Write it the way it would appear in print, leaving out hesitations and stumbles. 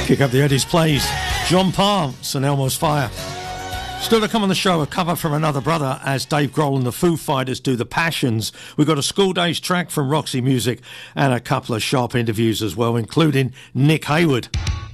Kick Up the Eddies plays John Parr, St Elmo's Fire. Still to come on the show, a cover from Another Brother as Dave Grohl and the Foo Fighters do The Passions. We've got a School Days track from Roxy Music and a couple of sharp interviews as well, including Nick Hayward.